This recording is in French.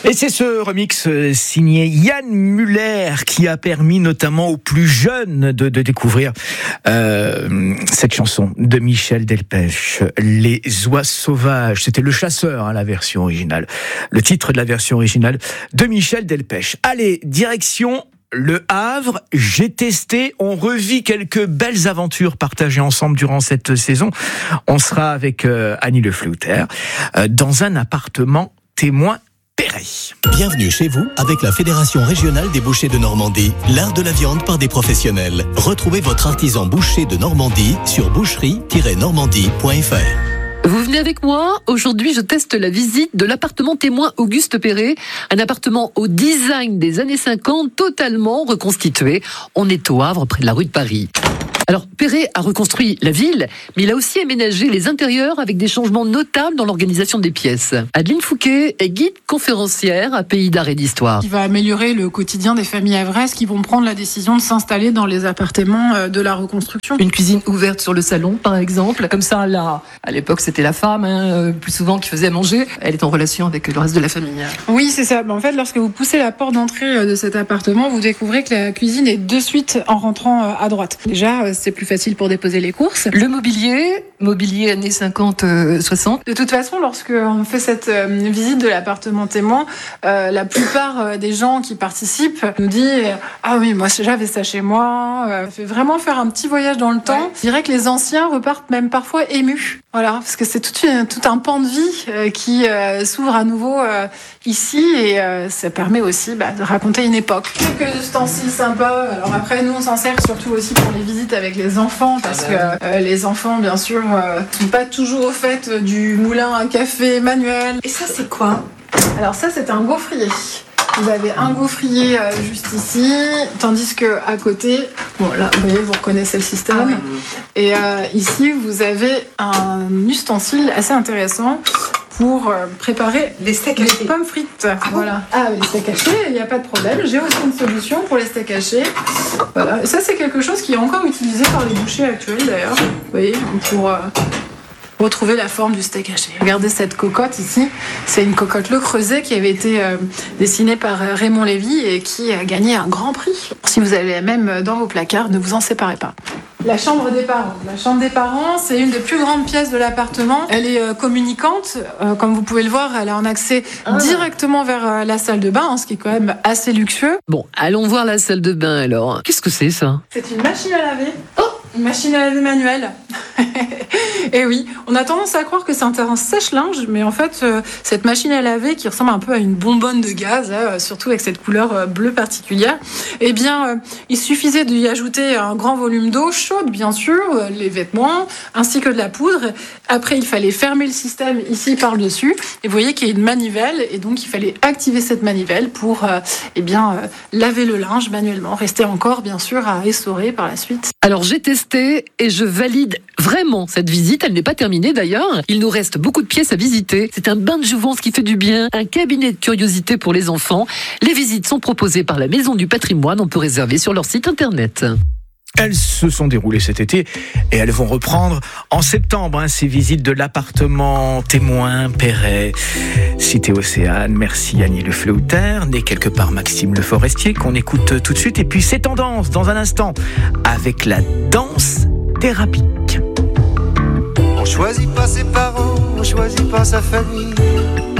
Et c'est ce remix signé Yann Muller qui a permis notamment aux plus jeunes de découvrir cette chanson de Michel Delpech, Les Oies Sauvages. C'était Le Chasseur, la version originale. Le titre de la version originale de Michel Delpech. Allez, direction Le Havre. J'ai testé, on revit quelques belles aventures partagées ensemble durant cette saison. On sera avec Annie Le Flouter dans un appartement témoin Perret. Bienvenue chez vous avec la Fédération régionale des bouchers de Normandie, l'art de la viande par des professionnels. Retrouvez votre artisan boucher de Normandie sur boucherie-normandie.fr. Vous venez avec moi. Aujourd'hui, je teste la visite de l'appartement témoin Auguste Perret. Un appartement au design des années 50, totalement reconstitué. On est au Havre, près de la rue de Paris. Alors, Perret a reconstruit la ville, mais il a aussi aménagé les intérieurs avec des changements notables dans l'organisation des pièces. Adeline Fouquet est guide conférencière à Pays d'Art et d'Histoire. Qui va améliorer le quotidien des familles havraises qui vont prendre la décision de s'installer dans les appartements de la reconstruction. Une cuisine ouverte sur le salon, par exemple. Comme ça, là, à l'époque, c'était la femme, plus souvent, qui faisait à manger. Elle est en relation avec le reste de la famille. Oui, c'est ça. En fait, lorsque vous poussez la porte d'entrée de cet appartement, vous découvrez que la cuisine est de suite en rentrant à droite. Déjà, c'est plus facile pour déposer les courses. Le mobilier années 50-60. De toute façon, lorsque on fait cette visite de l'appartement témoin, la plupart des gens qui participent nous disent « Ah oui, moi j'avais ça chez moi ». Ça fait vraiment faire un petit voyage dans le temps. Ouais. Je dirais que les anciens repartent même parfois émus. Voilà, parce que c'est tout un pan de vie qui s'ouvre à nouveau ici et ça permet aussi de raconter une époque. Quelques ustensiles sympas. Alors après, nous on s'en sert surtout aussi pour les visites avec les enfants parce que les enfants, bien sûr, sont pas toujours au fait du moulin à café manuel. Et ça, c'est quoi ? Alors ça, c'est un gaufrier. Vous avez un gaufrier juste ici, tandis que à côté, bon là, vous voyez, vous reconnaissez le système. Ah oui. Et ici, vous avez un ustensile assez intéressant pour préparer les pommes frites. Ah voilà. Ah, les steaks hachés, il n'y a pas de problème. J'ai aussi une solution pour les steaks hachés. Voilà. Et ça, c'est quelque chose qui est encore utilisé par les bouchers actuels d'ailleurs. Vous voyez, pour retrouver la forme du steak haché. Regardez cette cocotte ici, c'est une cocotte Le Creuset qui avait été dessinée par Raymond Lévy et qui a gagné un grand prix. Si vous avez même dans vos placards, ne vous en séparez pas. La chambre des parents. La chambre des parents, c'est une des plus grandes pièces de l'appartement. Elle est communicante. Comme vous pouvez le voir, elle a un accès directement vers la salle de bain, ce qui est quand même assez luxueux. Bon, allons voir la salle de bain alors. Qu'est-ce que c'est ça ? C'est une machine à laver. Une machine à laver manuelle. Et oui, on a tendance à croire que c'est un sèche-linge, mais en fait, cette machine à laver qui ressemble un peu à une bonbonne de gaz, surtout avec cette couleur bleue particulière, eh bien, il suffisait d'y ajouter un grand volume d'eau chaude, bien sûr, les vêtements, ainsi que de la poudre. Après, il fallait fermer le système ici par-dessus. Et vous voyez qu'il y a une manivelle, et donc il fallait activer cette manivelle pour laver le linge manuellement. Rester encore, bien sûr, à essorer par la suite. Alors, j'ai testé et je valide vraiment cette visite. Elle n'est pas terminée d'ailleurs. Il nous reste beaucoup de pièces à visiter. C'est un bain de jouvence qui fait du bien, un cabinet de curiosité pour les enfants. Les visites sont proposées par la Maison du Patrimoine. On peut réserver sur leur site internet. Elles se sont déroulées cet été et elles vont reprendre en septembre ces visites de l'appartement témoin Perret, cité Océane. Merci Annie Le Flouter, né quelque part Maxime Le Forestier, qu'on écoute tout de suite. Et puis c'est tendance dans un instant avec la danse thérapique. On choisit pas ses parents, on choisit pas sa famille.